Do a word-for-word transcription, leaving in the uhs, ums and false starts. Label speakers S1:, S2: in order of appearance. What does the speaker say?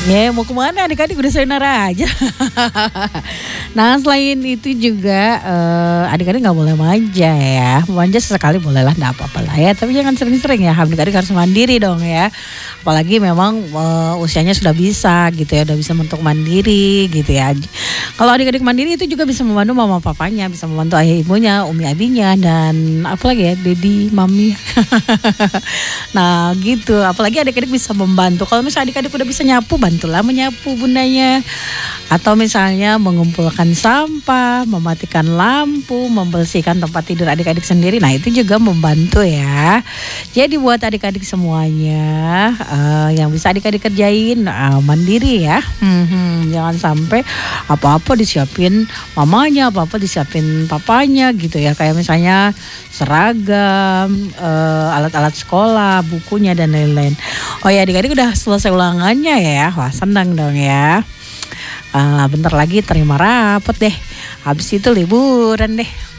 S1: Ya mau kemana adik-adik udah sayonara aja. Nah selain itu juga eh, adik-adik nggak boleh manja ya. Manja sesekali boleh lah, nggak apa-apa lah ya. Tapi jangan sering-sering ya. Adik-adik harus mandiri dong ya. Apalagi memang eh, usianya sudah bisa gitu ya, udah bisa untuk mandiri gitu ya. Kalau adik-adik mandiri itu juga bisa membantu mama papanya, bisa membantu ayah ibunya, umi abinya, dan apalagi ya, dedi, mami. Nah gitu, apalagi adik-adik bisa membantu. Kalau misalnya adik-adik udah bisa nyapu, bantulah menyapu bundanya. Atau misalnya mengumpulkan sampah, mematikan lampu, membersihkan tempat tidur adik-adik sendiri. Nah itu juga membantu ya. Jadi buat adik-adik semuanya uh, yang bisa adik-adik kerjain uh, mandiri ya. Hmm, jangan sampai apa-apa disiapin mamanya, apa-apa disiapin papanya gitu ya. Kayak misalnya seragam, uh, alat-alat sekolah, bukunya dan lain-lain. Oh ya adik-adik udah selesai ulangannya ya. Wah senang dong ya. Uh, bentar lagi terima rapot deh. Habis itu liburan deh.